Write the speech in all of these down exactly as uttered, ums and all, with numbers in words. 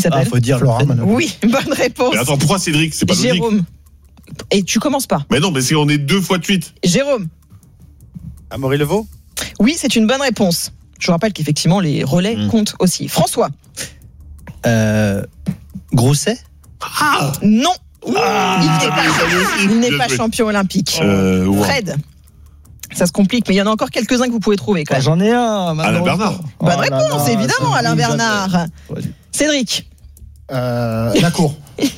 s'appelle Ah, faut dire Flora Flora. Manolo. Oui, bonne réponse. Mais attends, pourquoi Cédric? C'est pas logique. Jérôme. Et tu commences pas. Mais non, mais c'est on est deux fois de suite. Jérôme. Amaury Levaux. Oui, c'est une bonne réponse. Je vous rappelle qu'effectivement, les relais Mmh. comptent aussi. François. Euh, Grousset. Ah Non. Ah, il n'est pas, il n'est bien pas joué. champion olympique. Euh, ouais. Fred. Ça se complique, mais il y en a encore quelques-uns que vous pouvez trouver quand Ah, même. j'en ai un. Alain Bernard. Bonne Oh là réponse, là, évidemment, c'est Alain nul, Bernard. jamais. Cédric. Euh, la cour.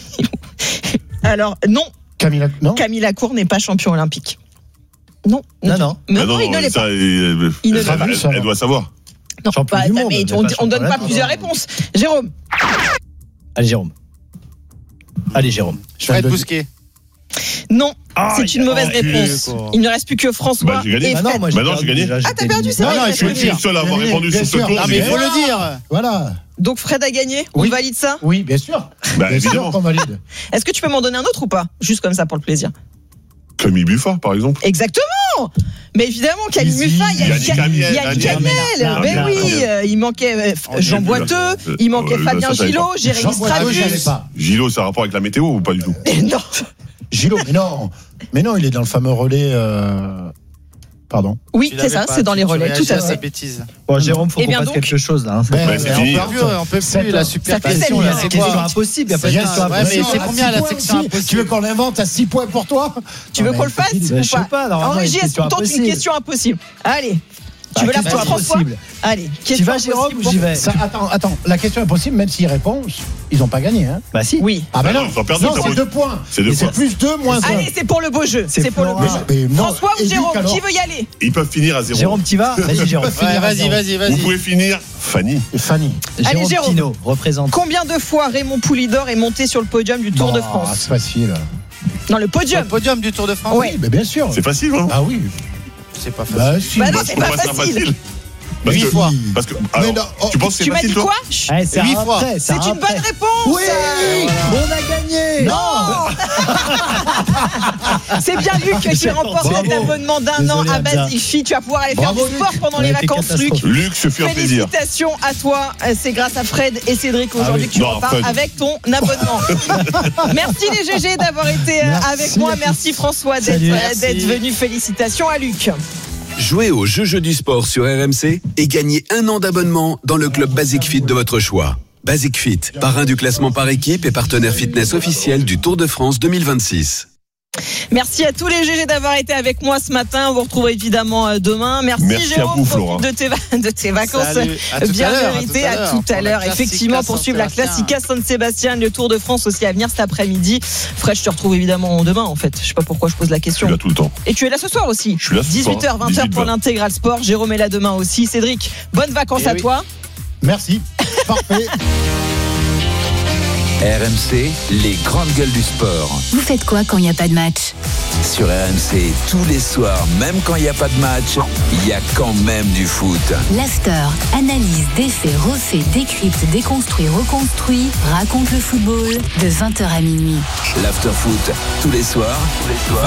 Alors, non, Camille, La- non Camille Lacour n'est pas champion olympique. Non. Non, non. Mais Ah non, il ne l'est ça, pas. euh, Il ne elle, l'est pas. elle- elle doit savoir. Non, Champion bah, du monde, mais mais on, pas on champion donne pas olympique. plusieurs réponses. Jérôme. Allez, Jérôme. Allez, Jérôme. Fred Bousquet. Non, Ah, c'est une il- mauvaise oh, réponse. quoi. Il ne reste plus que François Bah, j'ai gagné. et Bah Fred. non, moi Bah non, j'ai gagné. déjà, Ah, j'étais t'as perdu, c'est éliminé. vrai. Non, non, il il faut reste le Je suis dire. le seul à avoir Bien répondu sur ce sûr. tour. Non, j'ai mais il gagné. faut le dire. Voilà. Donc Fred a gagné. On Oui. valide ça. Oui, bien sûr. Bah, Bien sûr évidemment. qu'on valide. Est-ce que tu peux m'en donner un autre ou pas? Juste comme ça pour le plaisir. Camille Buffat, par exemple. Exactement. Mais évidemment, Camille Easy. Muffat, il y a Yannick Yannick Amiel, Amiel. Yannick Ben Amiel. oui, Amiel. euh, il manquait euh, Oh, Jean Dieu, Boiteux, euh, il manquait euh, Fabien ça, ça Gillot, dépend. Jérémy Jean Boiteux, je savais Stratus. pas. Gillot, ça a rapport avec la météo ou pas du tout? Non. Gillot, mais non. Mais non, il est dans le fameux relais. euh, Pardon. Oui, Tu c'est l'avais ça, pas, c'est dans tu- les tu relais, tout réagis à à fait. cette bêtise. Bon, Jérôme, faut Eh qu'on bien fasse donc- quelque chose là. hein. Ben, Bah, c'est ben, fini. on On peut peut- plus, on peut Sept plus la heures. superstition. Ça fait là, sept c'est Question quoi impossible, il y a pas de C'est question bien, ouais, mais impossible. c'est combien la section impossible? Tu veux qu'on l'invente à six points pour toi? Tu veux Non, qu'on mais le fasse c'est Ben, ou je sais pas pas, alors, En vraiment, régie, une est-ce qu'on question tente une impossible. question impossible? Allez. Tu Bah, veux la question prendre, François? impossible. Allez, Tu question vas, Jérôme, impossible ou pour- j'y vais? Ça, attends, attends. La question est possible, même s'ils répondent, ils n'ont pas gagné. Hein. Bah si. Oui. Ah ben Bah non, non, ils ont perdu, non, t'as c'est pas- deux points. C'est deux Et points. c'est plus deux moins un. Allez, c'est pour le beau jeu. C'est C'est pour le beau Flora. jeu. Mais non, François ou Éduc, Jérôme, alors. qui veut y aller? Ils peuvent finir à zéro. Jérôme, t'y vas? Vas-y, Jérôme. Ouais, vas-y, vas-y, Vous vas-y. pouvez finir Fanny. Et Fanny. Allez, Jérôme. Pinault, représente. Combien de fois Raymond Poulidor est monté sur le podium du Tour de Oh, France? c'est facile. Non, le Sur podium. le podium du Tour de France. Ouais. Oui, mais bien sûr. C'est facile, hein? Ah oui. C'est pas facile. Bah si. Bah non, Bah, c'est je pas trouve ça facile. Parce Huit que, fois. Parce que, Mais alors, non, oh, tu penses que c'est Tu m'as facile, dit toi? quoi? Allez, c'est Huit un fois. après, C'est un une bonne après. réponse. Oui. On a gagné. Non. C'est bien Luc qui remporte Bravo. cet abonnement d'un an Désolé, à Hamza. Basic Fit. Tu vas pouvoir aller faire Bravo, du sport Luc. pendant On les a été vacances, Luc. catastrophe. Luc se fait un plaisir. Félicitations à toi. C'est grâce à Fred et Cédric aujourd'hui oui. que tu Non, repars Fred. avec ton abonnement. Merci les G G d'avoir été euh, Merci avec moi. à tous. Merci François d'être Salut. euh, d'être venu. Félicitations à Luc. Jouez au jeu jeu du sport sur R M C et gagnez un an d'abonnement dans le club Basic Fit de votre choix. Basic Fit, parrain du classement par équipe et partenaire fitness officiel du Tour de France deux mille vingt-six. Merci à tous les G G d'avoir été avec moi ce matin. On vous retrouve évidemment euh, demain. Merci, Merci à Jérôme vous, profite Flora. de tes, va- de tes vacances Salut. À tout bien à l'heure, méritées. À tout à l'heure. Effectivement, pour suivre la Classica San Sébastien, le Tour de France aussi à venir cet après-midi. Fred, je te retrouve évidemment demain en fait. Je sais pas pourquoi je pose la Je suis question. là tout le temps. Et tu es là ce soir aussi. Je suis là ce soir. dix-huit heures, vingt heures pour dix-huit, vingt. l'intégral sport. Jérôme est là demain aussi. Cédric, bonnes vacances Eh à oui. toi. Merci. Parfait. R M C, les grandes gueules du sport. Vous faites quoi quand il n'y a pas de match? Sur R M C, tous les soirs, même quand il n'y a pas de match, il y a quand même du foot. L'after, analyse, défait, refait, décrypte, déconstruit, reconstruit, raconte le football de vingt heures à minuit. L'after foot, tous les soirs, tous les soirs.